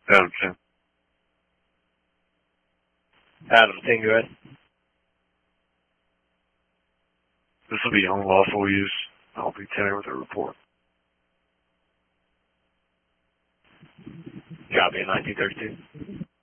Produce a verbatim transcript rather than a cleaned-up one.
Adam ten. Adam ten, go ahead. This will be unlawful use. I'll be ten with a report. Copy, nineteen thirty-two.